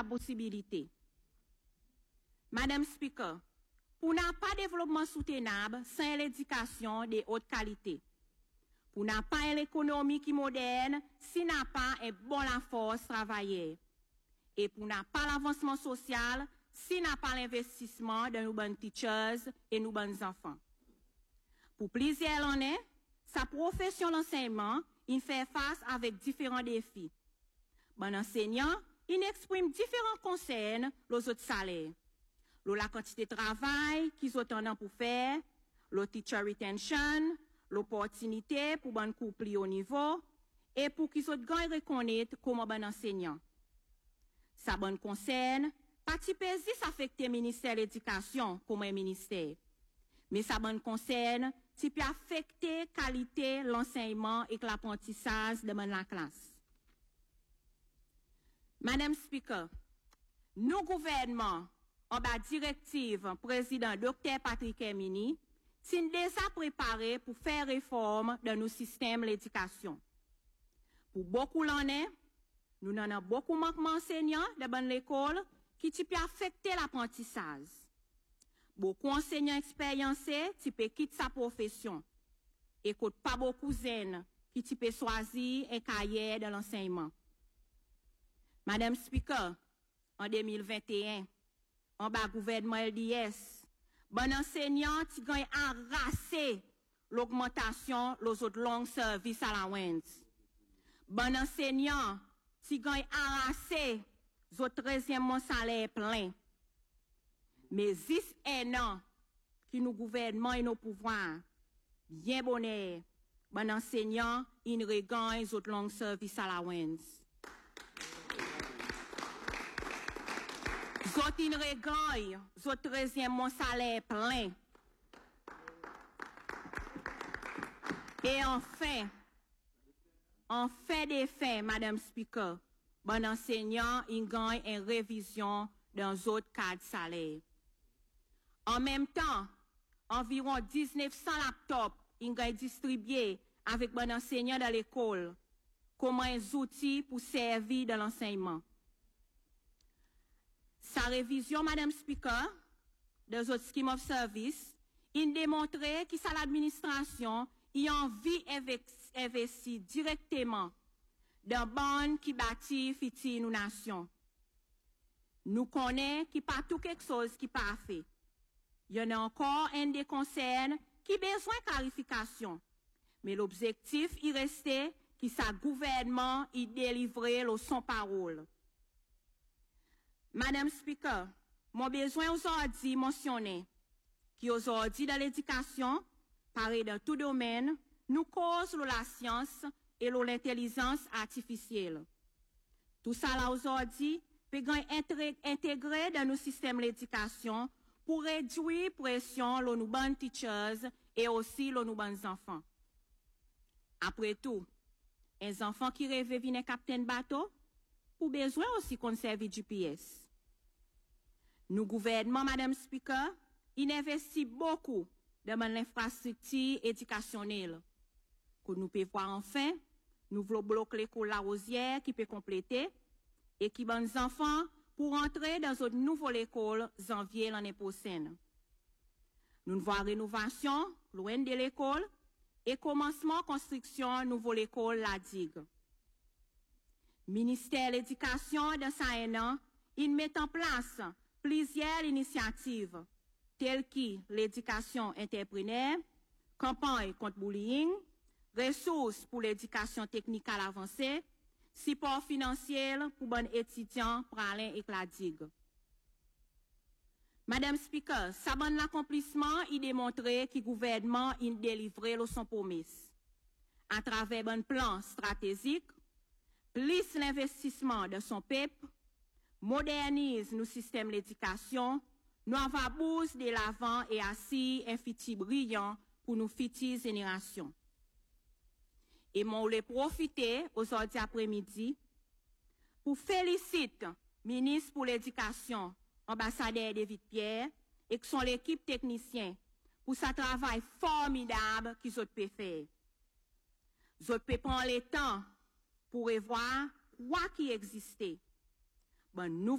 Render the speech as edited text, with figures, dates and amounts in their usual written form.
sa possibilité. Madame Speaker, pour n'a pas développement soutenable sans l'éducation de haute qualité. Pour n'a pas l'économie qui moderne si n'a pas un bon la force travaillée. Et pour n'a pas l'avancement social si n'a pas l'investissement de nos bonnes teachers et nos bonnes enfants. Pour plusieurs années, sa profession d'enseignement, il fait face avec différents défis. Bon enseignant, il exprime différents concerns aux autres salaires. La quantité de travail qu'ils ont tendance pour faire, le teacher retention, l'opportunité pour bon couple au niveau, et pour qu'ils ont gagné reconnaître comme bon enseignant. Ça bon concerne, parti pésis affecte le ministère de l'Éducation comme un ministère. Mais ça bon concerne, qui peut affecter qualité l'enseignement et l'apprentissage de la classe. Madame Speaker, nos gouvernements, en bas directive président Dr. Patrick Hermini, sont déjà préparés pour faire réforme dans nos systèmes d'éducation. Pour beaucoup l'année, nous en avons beaucoup manquement enseignants de l'école qui peut affecter l'apprentissage. Beaucoup enseignants expérimentés qui peut quitter sa profession. Et pas beaucoup jeunes qui peut choisir un carrière de l'enseignement. Madame Speaker, en 2021, en bas gouvernement LDS, bon enseignant qui gagne arraser l'augmentation les autres longs services allowance. Bon enseignant qui gagne arraser les autres 13e mois salaire plein. Mais 10 ans qui nous gouvernement et nos pouvoirs, bien bonheur, bon enseignant, il regagne les autres longs services allowance. Zot in regagne, zot 13e mois salaire plein. Et enfin, en fait des faits, Madame Speaker, bon enseignant, il gagne une révision dans d'autres cadres salaire. En même temps, environ 1900 laptops, il gagne distribués avec bon enseignant dans l'école, comme un outil pour servir dans l'enseignement. Sa révision, Madame Speaker, des autres schemes of service, il démontrait que sa l'administration y a envie d'investir directement dans bonnes qui bâtit fiti nos nations. Nous connaissons qu'il pas tout quelque chose qui pas fait. Il y en a encore un des concerns qui besoin de clarification. Mais l'objectif y restait que sa gouvernement y délivrait le son parole. Madame Speaker, mon besoin aujourd'hui mentionné qu'aujourd'hui dans l'éducation, pareil dans tout domaine, nous cause la science et l'intelligence artificielle. Tout ça là aujourd'hui peut intégrer dans nos systèmes d'éducation pour réduire pression sur nos bonnes teachers et aussi sur nos bonnes enfants. Après tout, un enfant qui rêve de venir capitaine bateau, pour besoin aussi conserver du GPS. Nous gouvernement, Madame Speaker, il investit beaucoup dans l'infrastructure éducationnelle. Que nous pouvons voir enfin, nous voulons bloquer l'école La Rosière qui peut compléter et qui bonnes enfants pour entrer dans une nouvelle école janvier l'année prochaine. Nous voulons rénovation loin de l'école et commencement construction nouvelle école La Digue. Ministère de l'Éducation dans sa il met en place plusieurs initiatives telles que l'éducation entrepreneur, campagne contre bullying, ressources pour l'éducation technique à l'avancée, support financier pour bon étudiants pour aller avec la digue. Madame Speaker, ça bon l'accomplissement, il démontrait que le gouvernement il délivrait son promesse. À travers un plan stratégique, plus l'investissement de son peuple, modernise nos systèmes d'éducation, nous avons de l'avant et assis un futur brillant pour nos futures générations. Et moi, je profiter aujourd'hui après-midi pour féliciter le ministre pour l'éducation, ambassadeur David Pierre, et son l'équipe technicienne pour ce travail formidable qu'ils ont pu faire. Ils ont pu prendre le temps pour revoir quoi qui existait. Bon,